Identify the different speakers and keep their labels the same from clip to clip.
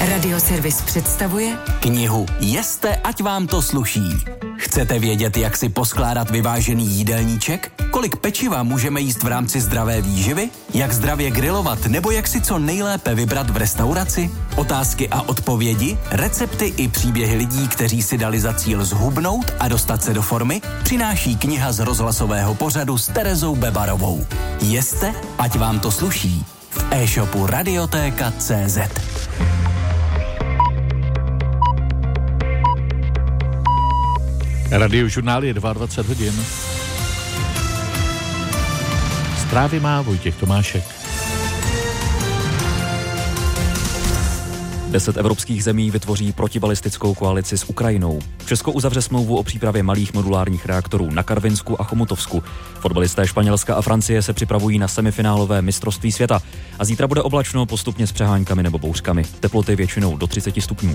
Speaker 1: Radioservis představuje
Speaker 2: knihu Jeste, ať vám to sluší. Chcete vědět, jak si poskládat vyvážený jídelníček? Kolik pečiva můžeme jíst v rámci zdravé výživy? Jak zdravě grilovat nebo jak si co nejlépe vybrat v restauraci? Otázky a odpovědi, recepty i příběhy lidí, kteří si dali za cíl zhubnout a dostat se do formy, přináší kniha z rozhlasového pořadu s Terezou Bebarovou. Jeste, ať vám to sluší. V e-shopu Radiotéka.cz.
Speaker 3: Radiožurnál je 22 hodin. Zprávy má Vojtěch Tomášek.
Speaker 4: 10 evropských zemí vytvoří protibalistickou koalici s Ukrajinou. Česko uzavře smlouvu o přípravě malých modulárních reaktorů na Karvinsku a Chomutovsku. Fotbalisté Španělska a Francie se připravují na semifinálové mistrovství světa. A zítra bude oblačno, postupně s přeháňkami nebo bouřkami. Teploty většinou do 30 stupňů.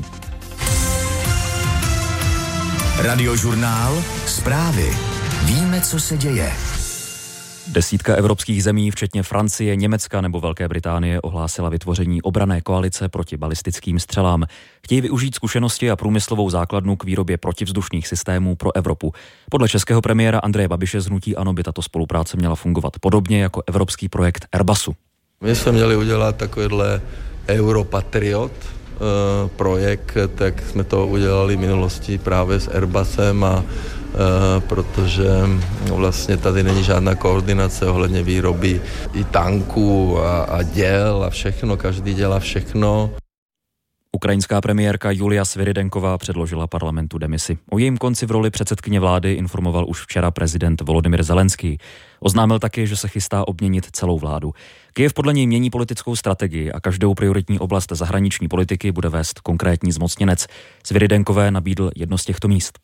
Speaker 5: Radiožurnál, zprávy. Víme, co se děje.
Speaker 4: Desítka evropských zemí, včetně Francie, Německa nebo Velké Británie, ohlásila vytvoření obranné koalice proti balistickým střelám. Chtějí využít zkušenosti a průmyslovou základnu k výrobě protivzdušných systémů pro Evropu. Podle českého premiéra Andreje Babiše z hnutí ANO by tato spolupráce měla fungovat podobně jako evropský projekt Airbusu.
Speaker 6: My jsme měli udělat takovýhle Europatriot projekt, tak jsme to udělali v minulosti právě s Airbusem a protože vlastně tady není žádná koordinace ohledně výroby i tanků a děl a všechno, každý dělá všechno.
Speaker 4: Ukrajinská premiérka Julia Sviridenková předložila parlamentu demisi. O jejím konci v roli předsedkyně vlády informoval už včera prezident Volodymyr Zelenský. Oznámil taky, že se chystá obměnit celou vládu. Kyjev podle něj mění politickou strategii a každou prioritní oblast zahraniční politiky bude vést konkrétní zmocněnec. Sviridenkové nabídl jedno z těchto míst.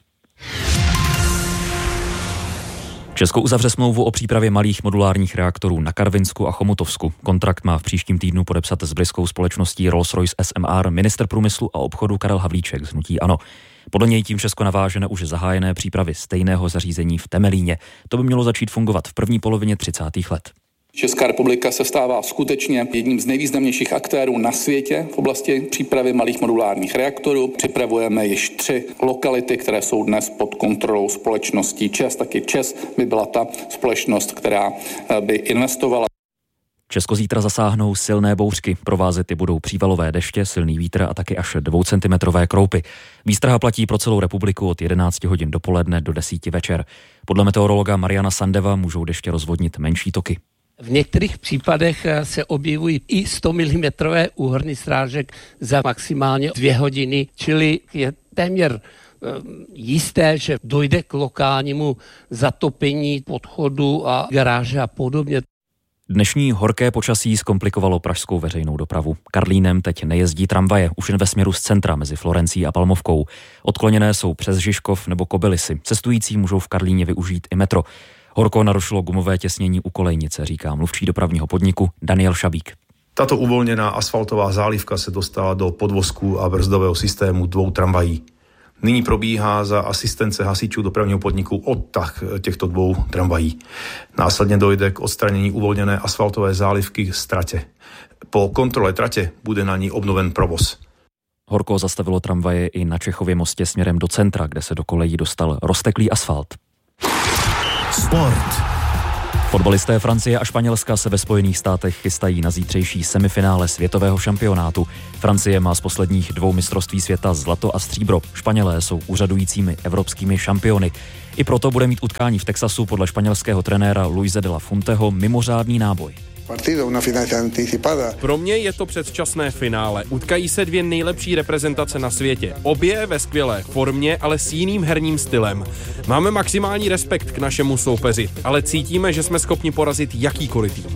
Speaker 4: Česko uzavře smlouvu o přípravě malých modulárních reaktorů na Karvinsku a Chomutovsku. Kontrakt má v příštím týdnu podepsat s britskou společností Rolls-Royce SMR ministr průmyslu a obchodu Karel Havlíček z hnutí ANO. Podle něj tím Česko naváže na už zahájené přípravy stejného zařízení v Temelíně. To by mělo začít fungovat v první polovině 30. let.
Speaker 7: Česká republika se stává skutečně jedním z nejvýznamnějších aktérů na světě v oblasti přípravy malých modulárních reaktorů. Připravujeme již 3 lokality, které jsou dnes pod kontrolou společností ČEZ. Taky ČEZ by byla ta společnost, která by investovala.
Speaker 4: Česko zítra zasáhnou silné bouřky. Provázet je budou přívalové deště, silný vítr a taky až 2centimetrové kroupy. Výstraha platí pro celou republiku od 11 hodin dopoledne do 10 večer. Podle meteorologa Mariana Sandeva můžou deště rozvodnit menší toky.
Speaker 8: V některých případech se objevují i 100 mm úhorný srážek za maximálně 2 hodiny, čili je téměř jisté, že dojde k lokálnímu zatopení podchodu a garáže a podobně.
Speaker 4: Dnešní horké počasí zkomplikovalo pražskou veřejnou dopravu. Karlínem teď nejezdí tramvaje, už jen ve směru z centra mezi Florencí a Palmovkou. Odkloněné jsou přes Žižkov nebo Kobylisy. Cestující můžou v Karlíně využít i metro. Horko narušilo gumové těsnění u kolejnice, říká mluvčí dopravního podniku Daniel Šabík.
Speaker 9: Tato uvolněná asfaltová zálivka se dostala do podvozku a brzdového systému 2 tramvají. Nyní probíhá za asistence hasičů dopravního podniku odtah těchto 2 tramvají. Následně dojde k odstranění uvolněné asfaltové zálivky z tratě. Po kontrole tratě bude na ní obnoven provoz.
Speaker 4: Horko zastavilo tramvaje i na Čechově mostě směrem do centra, kde se do kolejí dostal rozteklý asfalt.
Speaker 5: Sport.
Speaker 4: Fotbalisté Francie a Španělska se ve Spojených státech chystají na zítřejší semifinále světového šampionátu. Francie má z posledních 2 mistrovství světa zlato a stříbro. Španělé jsou úřadujícími evropskými šampiony. I proto bude mít utkání v Texasu podle španělského trenéra Luise de la Funteho mimořádný náboj.
Speaker 10: Pro mě je to předčasné finále. Utkají se 2 nejlepší reprezentace na světě. Obě ve skvělé formě, ale s jiným herním stylem. Máme maximální respekt k našemu soupeři, ale cítíme, že jsme schopni porazit jakýkoliv tým.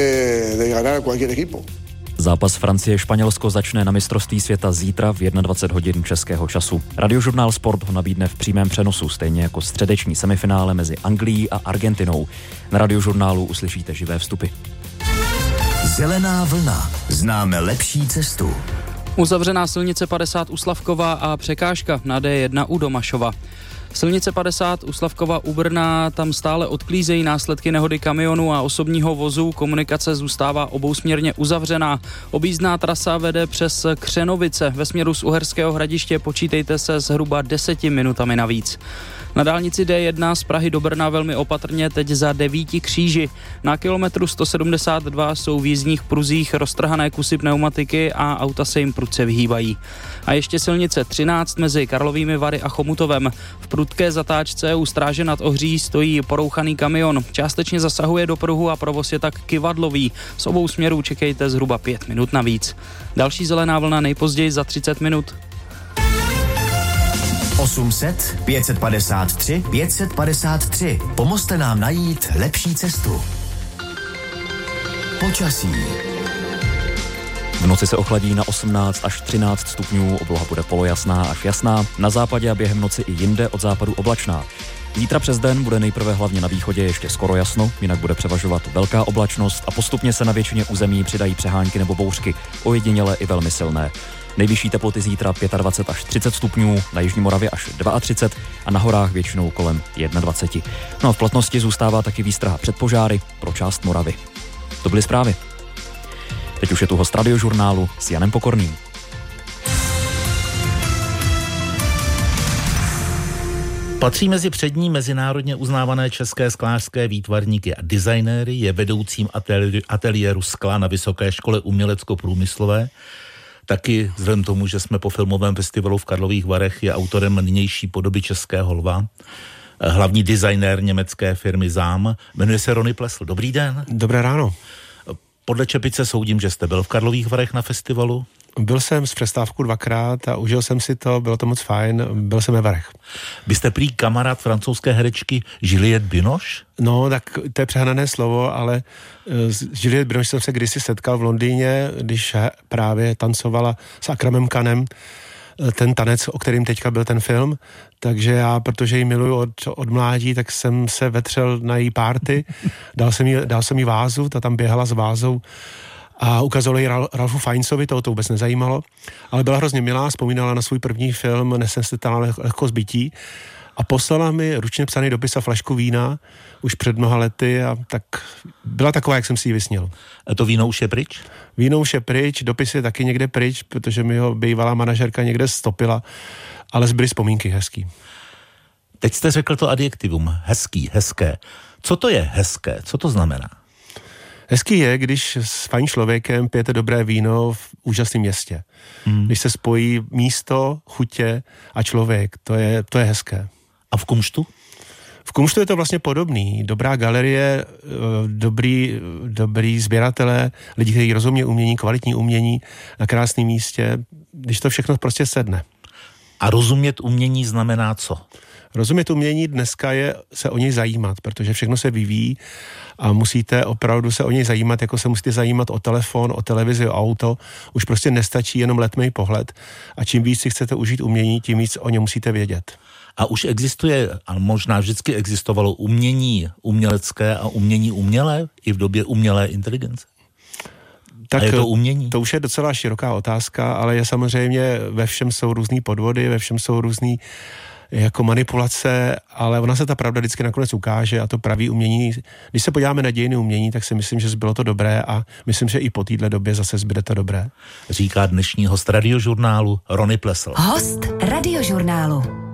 Speaker 4: Zápas Francie-Španělsko začne na mistrovství světa zítra v 21 hodin českého času. Radiožurnál Sport ho nabídne v přímém přenosu, stejně jako středeční semifinále mezi Anglií a Argentinou. Na Radiožurnálu uslyšíte živé vstupy.
Speaker 5: Zelená vlna. Známe lepší cestu.
Speaker 11: Uzavřená silnice 50 u Slavkova a překážka na D1 u Domašova. Silnice 50 u Slavkova u Brna, tam stále odklízejí následky nehody kamionu a osobního vozu. Komunikace zůstává obousměrně uzavřená. Objízdná trasa vede přes Křenovice. Ve směru z Uherského Hradiště počítejte se zhruba 10 minutami navíc. Na dálnici D1 z Prahy do Brna velmi opatrně teď za 9 kříži. Na kilometru 172 jsou v jízdních pruzích roztrhané kusy pneumatiky a auta se jim prudce vyhýbají. A ještě silnice 13 mezi Karlovými Vary a Chomutovem. V prudké zatáčce u Stráže nad Ohří stojí porouchaný kamion. Částečně zasahuje do pruhu a provoz je tak kyvadlový. Z obou směrů čekejte zhruba 5 minut navíc. Další zelená vlna nejpozději za 30 minut.
Speaker 5: 800 553 553. Pomozte nám najít lepší cestu. Počasí.
Speaker 4: V noci se ochladí na 18 až 13 stupňů, obloha bude polojasná až jasná, na západě a během noci i jinde od západu oblačná. Zítra přes den bude nejprve hlavně na východě ještě skoro jasno, jinak bude převažovat velká oblačnost a postupně se na většině území přidají přehánky nebo bouřky, ojedinělé i velmi silné. Nejvyšší teploty zítra 25 až 30 stupňů, na jižní Moravě až 32 a na horách většinou kolem 21. No a v platnosti zůstává taky výstraha před požáry pro část Moravy. To byly zprávy. Teď už je tu host Radiožurnálu s Janem Pokorným.
Speaker 3: Patří mezi přední mezinárodně uznávané české sklářské výtvarníky a designéry, je vedoucím ateliéru skla na Vysoké škole umělecko-průmyslové. Taky vzhledem tomu, že jsme po filmovém festivalu v Karlových Varech, je autorem nynější podoby Českého lva. Hlavní designér německé firmy ZAM. Jmenuje se Rony Plesl. Dobrý den.
Speaker 12: Dobré ráno.
Speaker 3: Podle čepice soudím, že jste byl v Karlových Varech na festivalu.
Speaker 12: Byl jsem z přestávku 2krát a užil jsem si to, bylo to moc fajn, byl jsem ve Varech.
Speaker 3: Vy jste prý kamarád francouzské herečky Juliette Binoche?
Speaker 12: No, tak to je přehnané slovo, ale s Juliette Binoche jsem se kdysi setkal v Londýně, když právě tancovala s Akramem Khanem ten tanec, o kterým teďka byl ten film, takže já, protože ji miluju od mládí, tak jsem se vetřel na její party, dal jsem jí vázu, ta tam běhala s vázou a ukázalo ji Ralfu Fiennesovi, to vůbec nezajímalo, ale byla hrozně milá, vzpomínala na svůj první film Nesnesitelná lehkost bytí a poslala mi ručně psaný dopis a flašku vína už před mnoha lety a tak byla taková, jak jsem si ji vysnil.
Speaker 3: A to víno už je pryč?
Speaker 12: Víno už je pryč, dopis je taky někde pryč, protože mi ho bývalá manažerka někde stopila, ale zbyly vzpomínky hezký.
Speaker 3: Teď jste řekl to adjektivum, hezký, hezké. Co to je hezké? Co to znamená?
Speaker 12: Hezký je, když s fajn člověkem pijete dobré víno v úžasném městě. Když se spojí místo, chutě a člověk, to je hezké.
Speaker 3: A v kumštu?
Speaker 12: V kumštu je to vlastně podobný. Dobrá galerie, dobrý sběratelé, lidi, kteří rozumí umění, kvalitní umění na krásném místě, když to všechno prostě sedne.
Speaker 3: A rozumět umění znamená co?
Speaker 12: Rozumět umění dneska je se o něj zajímat, protože všechno se vyvíjí a musíte opravdu se o něj zajímat, jako se musíte zajímat o telefon, o televizi, o auto. Už prostě nestačí jenom letmej pohled a čím víc si chcete užít umění, tím víc o něm musíte vědět.
Speaker 3: A už existuje, a možná vždycky existovalo umění umělecké a umění umělé i v době umělé inteligence?
Speaker 12: Tak
Speaker 3: a je to umění?
Speaker 12: To už je docela široká otázka, ale je samozřejmě, ve všem jsou různý podvody, ve všem jsou různý jako manipulace, ale ona se ta pravda vždycky nakonec ukáže a to pravý umění, když se podíváme na dějiny umění, tak si myslím, že zbylo to dobré a myslím, že i po téhle době zase zbyde to dobré.
Speaker 3: Říká dnešní host Radiožurnálu Rony Plesl.
Speaker 1: Host Radiožurnálu.